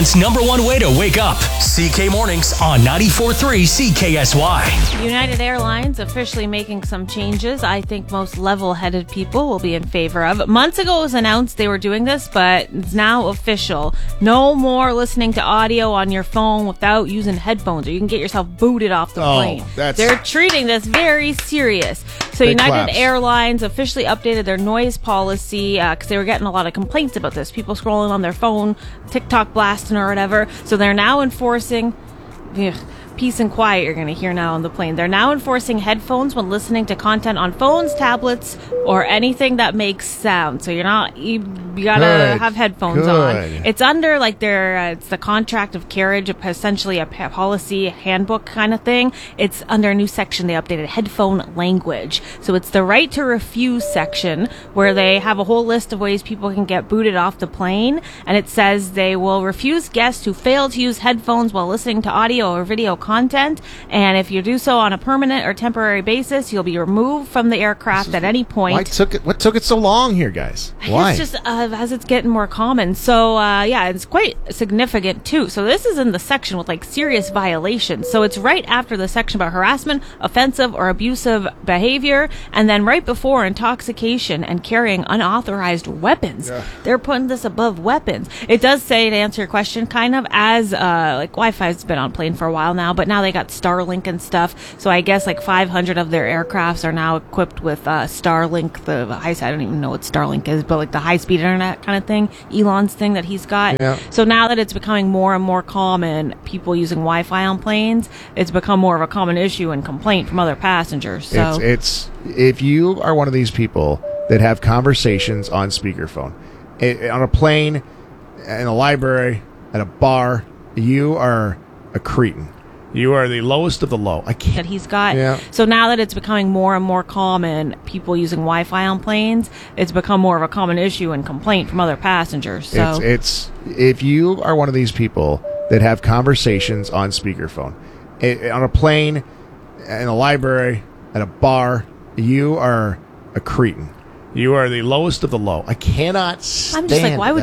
It's #1 way to wake up. CK Mornings on 94.3 CKSY. United Airlines officially making some changes I think most level-headed people will be in favor of. Months ago it was announced they were doing this, but it's now official. No more listening to audio on your phone without using headphones, or you can get yourself booted off the plane. They're treating this very serious. So United Airlines officially updated their noise policy because they were getting a lot of complaints about this. People scrolling on their phone, TikTok blasting or whatever. So they're now enforcing peace and quiet you're going to hear now on the plane. They're now enforcing headphones when listening to content on phones, tablets, or anything that makes sound. So you gotta have headphones on. It's under it's the contract of carriage, essentially a policy handbook kind of thing. It's under a new section they updated, headphone language. So it's the right to refuse section where they have a whole list of ways people can get booted off the plane, and it says they will refuse guests who fail to use headphones while listening to audio or video content, and if you do so on a permanent or temporary basis, you'll be removed from the aircraft at any point. What took it so long here, guys? Why? It's just as it's getting more common. So it's quite significant too. So this is in the section with serious violations. So it's right after the section about harassment, offensive or abusive behavior, and then right before intoxication and carrying unauthorized weapons. Yeah. They're putting this above weapons. It does say, to answer your question, kind of as Wi-Fi's been on plane for a while now, but now they got Starlink and stuff. So I guess 500 of their aircrafts are now equipped with Starlink, the high, I don't even know what Starlink is, but the high-speed internet kind of thing, Elon's thing that he's got. Yeah. So now that it's becoming more and more common, people using Wi-Fi on planes, it's become more of a common issue and complaint from other passengers. So it's if you are one of these people that have conversations on speakerphone, on a plane, in a library, at a bar, you are a cretin. You are the lowest of the low. I can't. That he's got. Yeah. So now that it's becoming more and more common, people using Wi-Fi on planes, it's become more of a common issue and complaint from other passengers. So it's if you are one of these people that have conversations on speakerphone, on a plane, in a library, at a bar, you are a cretin. You are the lowest of the low. I cannot stand. I'm just why would